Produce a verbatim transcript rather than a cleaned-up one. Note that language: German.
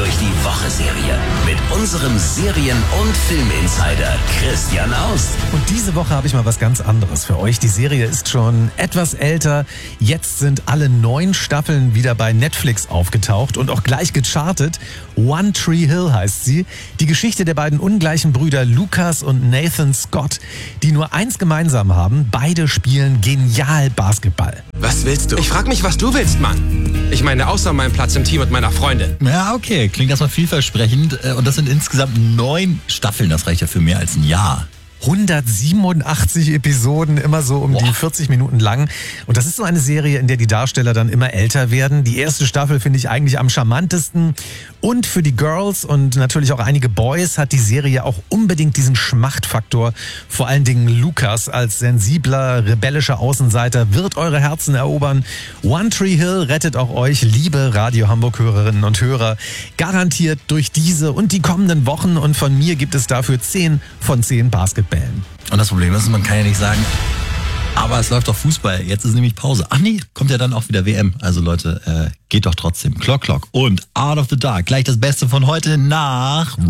durch die Woche-Serie mit unserem Serien- und Filminsider Christian Aust. Und diese Woche habe ich mal was ganz anderes für euch. Die Serie ist schon etwas älter. Jetzt sind alle neun Staffeln wieder bei Netflix aufgetaucht und auch gleich gechartet. One Tree Hill heißt sie. Die Geschichte der beiden ungleichen Brüder Lucas und Nathan Scott, die nur eins gemeinsam haben. Beide spielen genial Basketball. Was willst du? Ich frag mich, was du willst, Mann. Ich meine, außer meinem Platz im Team und meiner Freundin. Ja, okay. Klingt erstmal vielversprechend. Und das sind insgesamt neun Staffeln. Das reicht ja für mehr als ein Jahr. hundertsiebenundachtzig Episoden, immer so um Boah. die vierzig Minuten lang. Und das ist so eine Serie, in der die Darsteller dann immer älter werden. Die erste Staffel finde ich eigentlich am charmantesten. Und für die Girls und natürlich auch einige Boys hat die Serie auch unbedingt diesen Schmachtfaktor. Vor allen Dingen Lucas als sensibler, rebellischer Außenseiter wird eure Herzen erobern. One Tree Hill rettet auch euch, liebe Radio Hamburg-Hörerinnen und Hörer, garantiert durch diese und die kommenden Wochen. Und von mir gibt es dafür zehn von zehn Basketballen. Und das Problem ist, man kann ja nicht sagen, aber es läuft doch Fußball. Jetzt ist nämlich Pause. Ach nee, kommt ja dann auch wieder W M. Also Leute, äh, geht doch trotzdem. Clock, Clock und Out of the Dark. Gleich das Beste von heute nach